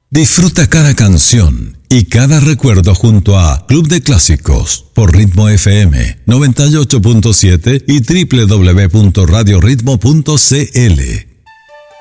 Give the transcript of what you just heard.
Disfruta cada canción y cada recuerdo junto a Club de Clásicos por Ritmo FM 98.7 y www.radioritmo.cl.